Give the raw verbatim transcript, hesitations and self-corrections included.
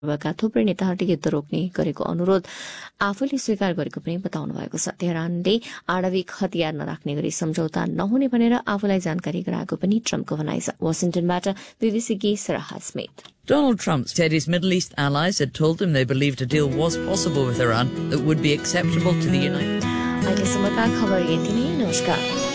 का थुप्रै नेताहरूले युद्ध रोक्ने गरेको अनुरोध आफूले स्वीकार गरेको पनि बताउनु भएको छ। तेहरानले आणविक हतियार नराख्ने गरी सम्झौता नहुने भनेर आफूलाई जानकारी गराएको पनि ट्रम्पको भनाइ छ। वाशिंटनबाट बीबीसीकी सरहा Smith. Donald Trump said his Middle East allies had told him they believed a deal was possible with Iran that would be acceptable to the United States. अहिलेसम्मका खबर यति नै। नमस्कार।